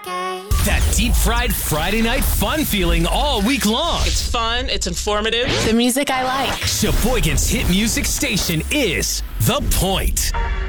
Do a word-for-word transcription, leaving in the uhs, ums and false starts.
okay. That deep-fried Friday night fun feeling all week long. It's fun. It's informative. The music I like. Sheboygan's hit music station is The Point.